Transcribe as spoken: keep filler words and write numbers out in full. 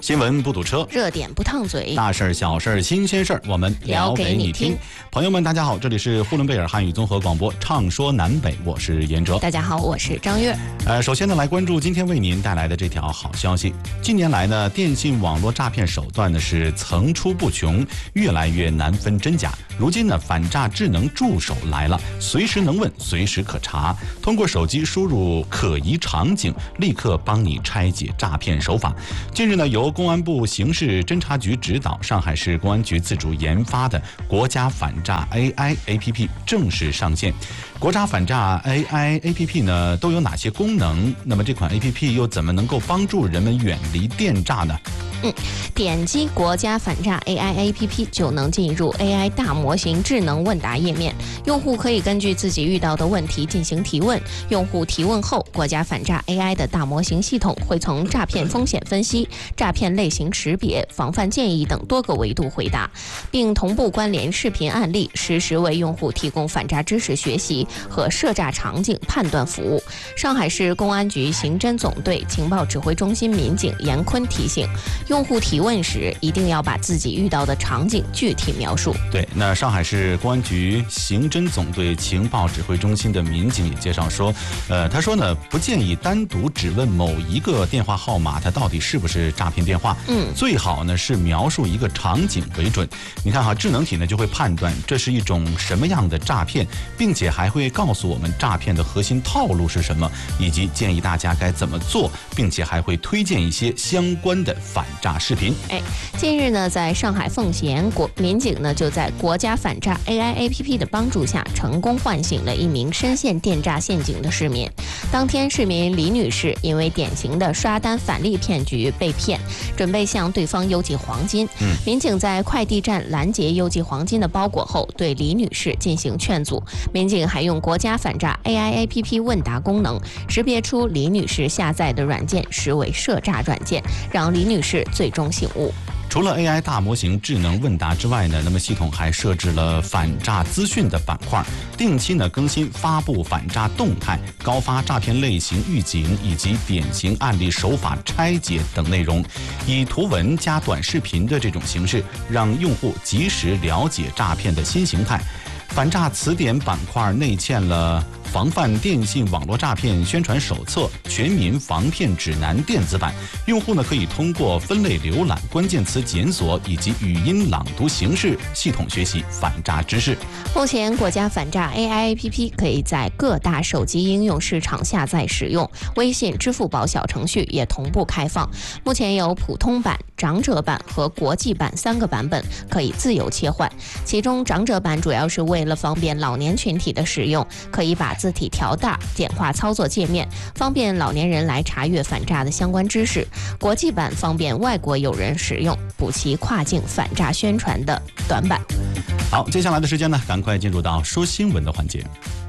新闻不堵车， 热点不烫嘴， 大事儿、小事儿、新鲜事儿，我们聊给你听。朋友们，大家好，这里是呼伦贝尔汉语综合广播，畅说南北，我是严哲。 大家好，我是张悦。 呃，首先呢，来关注今天为您带来的这条好消息。近年来呢，电信网络诈骗手段呢是层出不穷，越来越难分真假。如今呢，反诈智能助手来了，随时能问，随时可查。通过手机输入可疑场景，立刻帮你拆解诈骗手法。近日呢，由公安部刑事侦查局指导，上海市公安局自主研发的国家反诈 A I A P P 正式上线。国家反诈 A I A P P 呢都有哪些功能？那么这款 A P P 又怎么能够帮助人们远离电诈呢？ 嗯，点击国家反诈 A I A P P 就能进入 A I 大模型智能问答页面，用户可以根据自己遇到的问题进行提问。用户提问后，国家反诈 A I 的大模型系统会从诈骗风险分析、诈骗类型识别、防范建议等多个维度回答，并同步关联视频案例，实时为用户提供反诈知识学习和涉诈场景判断服务。上海市公安局刑侦总队情报指挥中心民警严坤提醒，用户提问时一定要把自己遇到的场景具体描述。 对，那上海市公安局刑侦总队情报指挥中心的民警也介绍说，呃，他说呢，不建议单独只问某一个电话号码，它到底是不是诈骗电话。 嗯， 最好呢是描述一个场景为准。你看哈，智能体呢就会判断这是一种什么样的诈骗，并且还会告诉我们诈骗的核心套路是什么，以及建议大家该怎么做，并且还会推荐一些相关的反诈视频。 哎，近日呢，在上海奉贤，国民警呢就在国家反诈 A I A P P 的帮助下，成功唤醒了一名深陷电诈陷阱的市民。当天，市民李女士因为典型的刷单返利骗局被骗，准备向对方邮寄黄金。 嗯， 民警在快递站拦截邮寄黄金的包裹后，对李女士进行劝阻。民警还用国家反诈 A I A P P 问答功能，识别出李女士下载的软件实为涉诈软件，让李女士最终醒悟。 除了 A I 大模型智能问答之外呢，那么系统还设置了反诈资讯的板块，定期呢更新发布反诈动态、高发诈骗类型预警以及典型案例手法拆解等内容，以图文加短视频的这种形式，让用户及时了解诈骗的新形态。反诈词典板块内嵌了防范电信网络诈骗宣传手册、全民防骗指南电子版，用户呢可以通过分类浏览、关键词检索以及语音朗读形式，系统学习反诈知识。 目前，国家反诈 A I A P P 可以在各大手机应用市场下载使用，微信、支付宝小程序也同步开放。目前有普通版、长者版和国际版三个版本，可以自由切换。其中，长者版主要是为了方便老年群体的使用，可以把字体调大，简化操作界面，方便老年人来查阅反诈的相关知识。国际版方便外国友人使用，补齐跨境反诈宣传的短板。 好，接下来的时间呢，赶快进入到说新闻的环节。